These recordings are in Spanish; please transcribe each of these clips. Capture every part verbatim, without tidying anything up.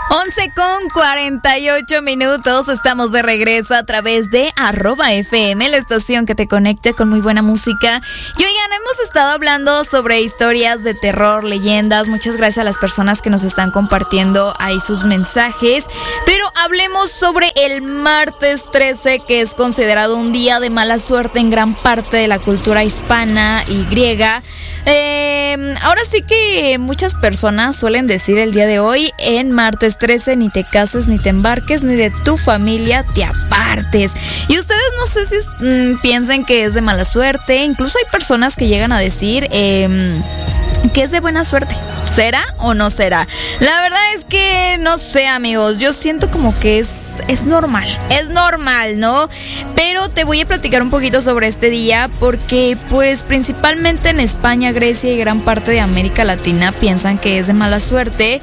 once con cuarenta y ocho minutos, estamos de regreso a través de arroba F M, la estación que te conecta con muy buena música. Y oigan, hemos estado hablando sobre historias de terror, leyendas. Muchas gracias a las personas que nos están compartiendo ahí sus mensajes. Pero hablemos sobre el martes trece, que es considerado un día de mala suerte en gran parte de la cultura hispana y griega. Eh, ahora sí que muchas personas suelen decir el día de hoy: en martes trece ni te cases, ni te embarques, ni de tu familia te apartes. Y ustedes no sé si mmm, piensen que es de mala suerte. Incluso hay personas que llegan a decir eh, que es de buena suerte. ¿Será o no será? La verdad es que no sé, amigos. Yo siento como que es, es normal. Es normal, ¿no? Pero te voy a platicar un poquito sobre este día porque, pues, principalmente en España, Grecia y gran parte de América Latina piensan que es de mala suerte.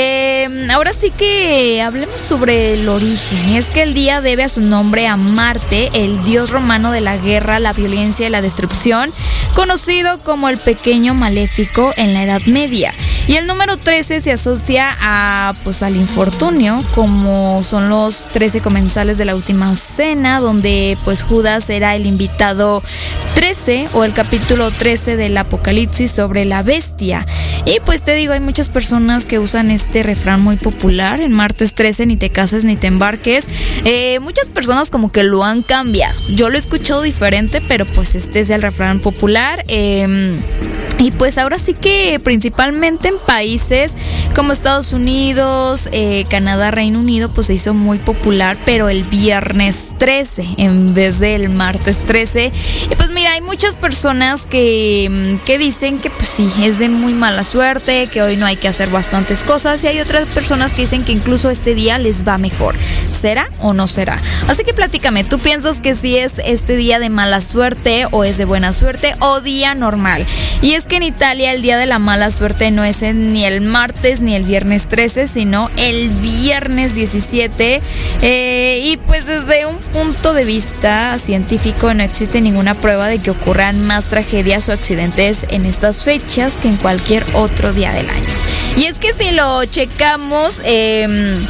Eh, ahora sí que hablemos sobre el origen. Es que el día debe a su nombre a Marte, el dios romano de la guerra, la violencia y la destrucción, conocido como el pequeño maléfico en la Edad Media. Y el número trece se asocia a, pues, al infortunio, como son los trece comensales de la última cena, donde pues Judas era el invitado trece, o el capítulo trece del Apocalipsis sobre la bestia. Y pues te digo, hay muchas personas que usan este refrán muy popular: en martes trece ni te cases ni te embarques. Eh, muchas personas como que lo han cambiado. Yo lo he escuchado diferente, pero pues este es el refrán popular. Eh, y pues ahora sí que principalmente en países como Estados Unidos, eh, Canadá, Reino Unido, pues se hizo muy popular, pero el viernes trece en vez del martes trece. Y pues mira, hay muchas personas que, que dicen que pues sí, es de muy mala suerte, que hoy no hay que hacer bastantes cosas, y hay otras personas que dicen que incluso este día les va mejor. ¿Será o no será? Así que platícame, ¿tú piensas que sí es este día de mala suerte, o es de buena suerte, o día normal? Y es que en Italia el día de la mala suerte no es ni el martes ni el viernes trece, sino el viernes diecisiete. Eh, y pues desde un punto de vista científico no existe ninguna prueba de que ocurran más tragedias o accidentes en estas fechas que en cualquier otro día del año. Y es que si lo checamos, eh,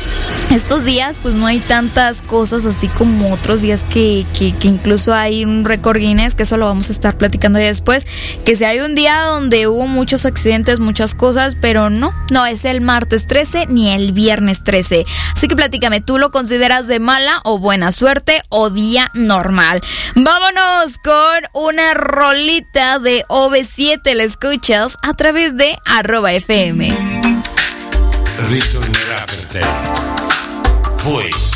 estos días pues no hay tantas cosas así como otros días que, que, que incluso hay un récord Guinness, que eso lo vamos a estar platicando ya después, que si hay un día donde hubo muchos accidentes, muchas cosas, pero no, no es el martes trece ni el viernes trece. Así que platícame, ¿tú lo consideras de mala o buena suerte, o día normal? Vámonos con una rolita de O V siete, la escuchas a través de arroba F M. Ritornerà per te. Voice.